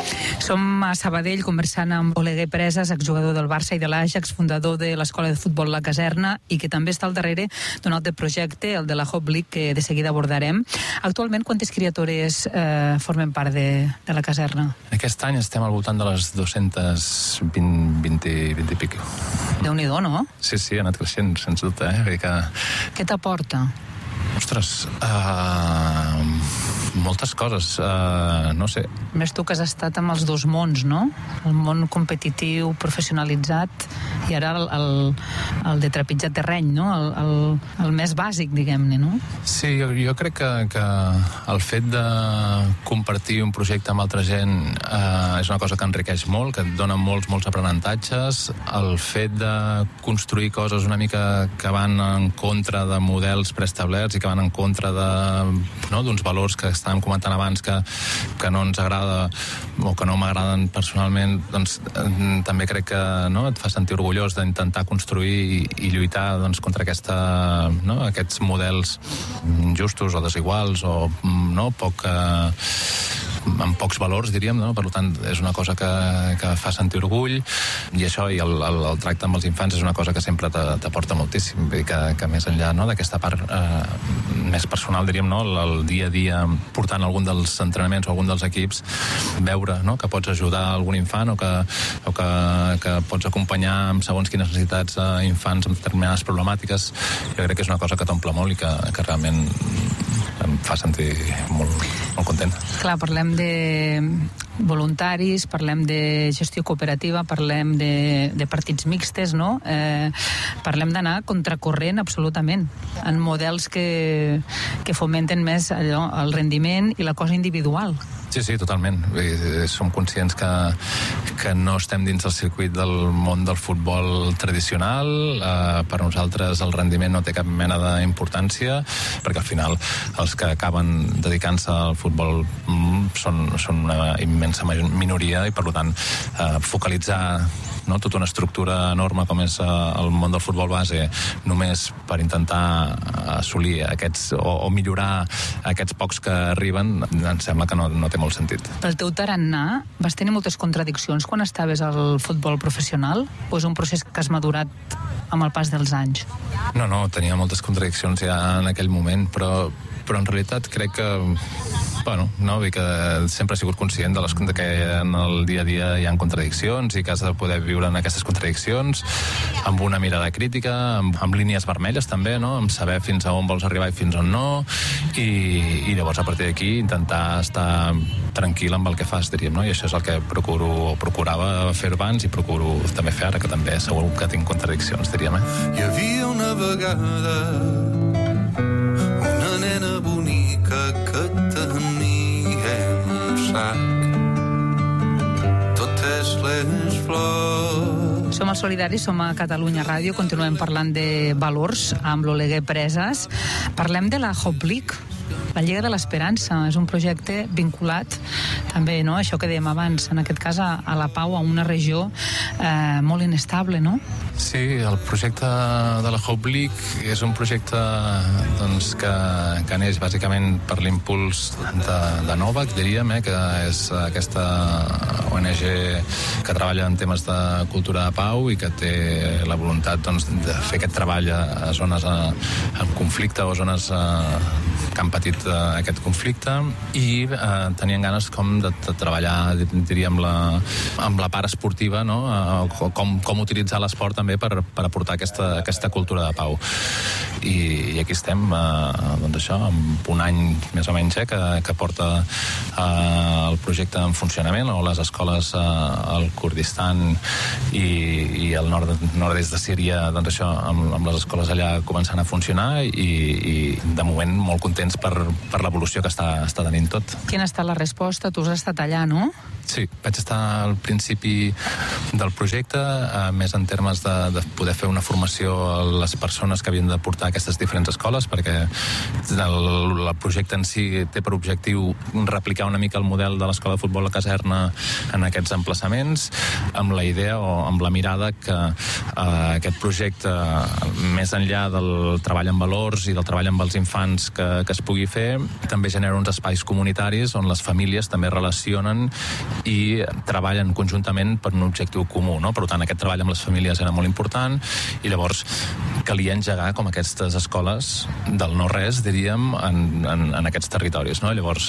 Som a Sabadell conversant amb Oleguer Presas, exjugador del Barça i de l'Ajax, fundador de l'escola de futbol La Caserna i que també està al darrere d'un altre projecte, el de la Hope League, que de seguida abordarem. Actualment, quantes criatures formen part de La Caserna? Aquest any estem al voltant de les 220 i pico. Déu-n'hi-do, no? Sí, ha anat creixent, sens dubte. Què t'aporta? Ostres, moltes coses, no sé. Més tu que has estat amb els dos mons, no? El món competitiu, professionalitzat, i ara el de trepitjar terreny, no? El més bàsic, diguem-ne, no? Sí, jo crec que el fet de compartir un projecte amb altra gent és una cosa que enriqueix molt, que et dona molts aprenentatges. El fet de construir coses una mica que van en contra de models preestablerts i que van en contra d'uns valors que estàvem comentant abans que no ens agrada o que no m'agraden personalment, doncs també crec que et fa sentir orgullós d'intentar construir i lluitar contra aquests models justos o desiguals o amb pocs valors, diríem, no? Per tant, és una cosa que fa sentir orgull, i això, i el tracte amb els infants és una cosa que sempre t'aporta moltíssim. Vull dir que més enllà d'aquesta part més personal, diríem, el dia a dia portant algun dels entrenaments o algun dels equips, veure que pots ajudar algun infant o que pots acompanyar amb segons quines necessitats infants amb determinades problemàtiques, jo crec que és una cosa que t'omple molt i que realment em fa sentir molt content. Clar, parlem de voluntaris, parlem de gestió cooperativa, parlem de partits mixtes, no? Parlem d'anar contracorrent absolutament, en models que fomenten més allò, el rendiment i la cosa individual. Sí, totalment. Som conscients que no estem dins del circuit del món del futbol tradicional. Per nosaltres el rendiment no té cap mena d'importància, perquè al final els que acaben dedicant-se al futbol són una immensa minoria, i per tant focalitzar tota una estructura enorme com és el món del futbol base només per intentar assolir aquests o millorar aquests pocs que arriben, em sembla que no té molt sentit. Pel teu tarannà vas tenir moltes contradiccions quan estaves al futbol professional, o és un procés que has madurat amb el pas dels anys? No, tenia moltes contradiccions ja en aquell moment, però en realitat crec que que sempre he sigut conscient de que en el dia a dia hi ha contradiccions i que has de poder viure en aquestes contradiccions amb una mirada crítica, amb línies vermelles també, amb saber fins a on vols arribar i fins on no, i llavors a partir d'aquí intentar estar tranquil amb el que fas, diríem, no? I això és el que procurava fer abans i procuro també fer ara, que també segur que tinc contradiccions, diríem. Hi havia una vegada una nena bonica que tenia un sac totes les flors. Som els Solidaris, som a Catalunya Ràdio, continuem parlant de valors amb l'Oleguer Presas. Parlem de la Hope League, la Lliga de l'Esperança. És un projecte vinculat també, no?, això que dèiem abans, en aquest cas a la pau, a una regió molt inestable, no? Sí, el projecte de la Hope League és un projecte que neix bàsicament per l'impuls de Novak, diríem, que és aquesta ONG que treballa en temes de cultura de pau i que té la voluntat de fer aquest treball a zones en conflicte o zones que han patit aquest conflicte, i tenien ganes com de treballar, diríem, amb la part esportiva, no? Com utilitzar l'esport també per aportar aquesta cultura de pau. I aquí estem, amb un any més o menys que porta el projecte en funcionament, o les escoles al Kurdistan i al nord-est de Síria, amb les escoles allà començant a funcionar, i de moment molt contents per l'evolució que està tenint tot. Quina ha estat la resposta? Tu has estat allà, no? Sí, vaig estar al principi del projecte, més en termes de poder fer una formació a les persones que havien de portar aquestes diferents escoles, perquè el projecte en si té per objectiu replicar una mica el model de l'escola de futbol La Caserna en aquests emplaçaments, amb la idea o amb la mirada que aquest projecte, més enllà del treball amb valors i del treball amb els infants que es pugui fer, també genera uns espais comunitaris on les famílies també relacionen i treballen conjuntament per un objectiu comú, no? Per tant, aquest treball amb les famílies era molt important i llavors calia engegar com aquestes escoles del no-res, diríem, en aquests territoris, no? Llavors,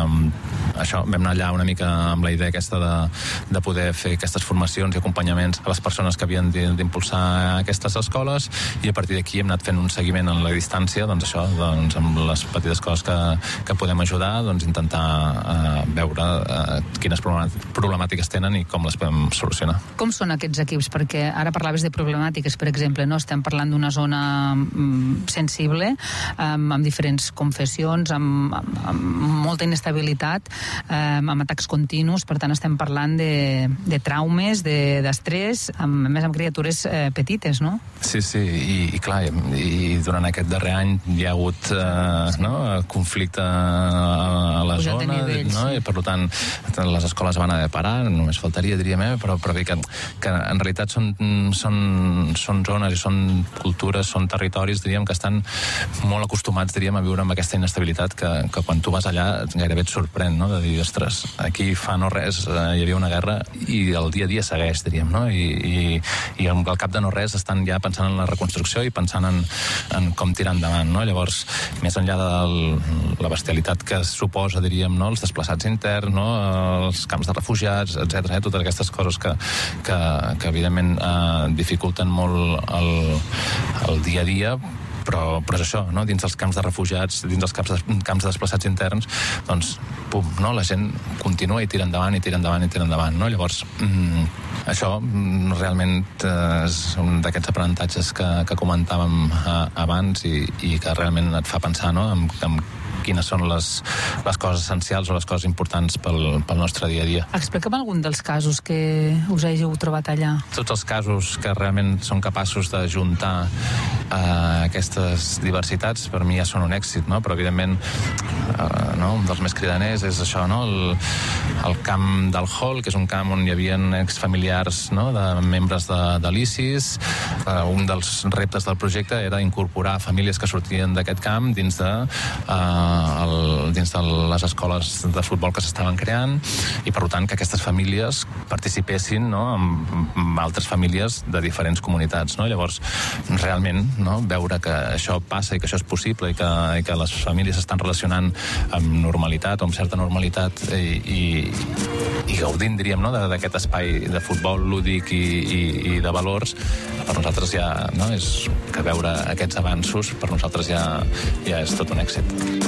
això, vam anar allà una mica amb la idea aquesta de poder fer aquestes formacions i acompanyaments a les persones que havien d'impulsar aquestes escoles, i a partir d'aquí hem anat fent un seguiment en la distància, doncs això, doncs amb les petites coses que podem ajudar, doncs intentar veure quines problemàtiques tenen i com les podem solucionar. Com són aquests equips? Perquè ara parlaves de problemàtiques, per exemple, no? Estem parlant d'una zona sensible, amb diferents confessions, amb molta inestabilitat, amb atacs continus, per tant estem parlant de traumes, d'estrès, a més amb criatures petites, no? Sí, i clar, i durant aquest darrer any hi ha hagut conflicte a la zona, no? I per tant les escoles van haver de parar, només faltaria, diríem, però bé que en realitat són zones i són cultures, són territoris, diríem, que estan molt acostumats, diríem, a viure amb aquesta inestabilitat que quan tu vas allà gairebé et sorprèn, no? De dir, ostres, aquí fa no res, hi havia una guerra i el dia a dia segueix, diríem, no? I al cap de no res estan ja pensant en la reconstrucció i pensant en com tirar endavant, no? Llavors, més enllà de la bestialitat que suposa, diríem, no? Els desplaçats interns, no? Els camps de refugiats, etc. Totes aquestes coses que evidentment dificulten molt el dia a dia, però és això, no? Dins dels camps de refugiats, dins dels camps de desplaçats interns, doncs, pum, no? La gent continua i tira endavant, no? Llavors, això realment és un d'aquests aprenentatges que comentàvem abans i que realment et fa pensar, no? En quines són les coses essencials o les coses importants pel nostre dia a dia. Explica'm algun dels casos que us hàgiu trobat allà. Tots els casos que realment són capaços d'ajuntar aquestes diversitats, per mi ja són un èxit, no? Però evidentment un dels més cridaners és això, no? El camp del Hall, que és un camp on hi havia exfamiliars, no? De membres de l'ISIS. Un dels reptes del projecte era incorporar famílies que sortien d'aquest camp dins de les escoles de futbol que s'estaven creant, i per tant que aquestes famílies participessin, no? amb altres famílies de diferents comunitats, no? Llavors realment, no? Veure que això passa i que això és possible i que les famílies s'estan relacionant amb normalitat o amb certa normalitat i gaudint, diríem, no? D'aquest espai de futbol lúdic i de valors, per nosaltres ja, no? És que veure aquests avanços per nosaltres ja és tot un èxit.